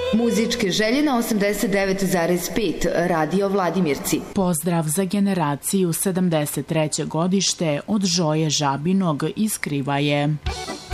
Muzičke želje na 89,5 Radio Vladimirci. Pozdrav za generaciju 73. godište od Žoje Žabinog iz Krivaje.